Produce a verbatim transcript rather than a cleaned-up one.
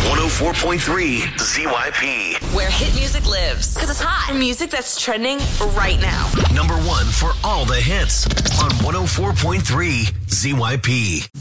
one oh four point three Z Y P. Where hit music lives. Because it's hot. And music that's trending right now. Number one for all the hits on one oh four point three Z Y P.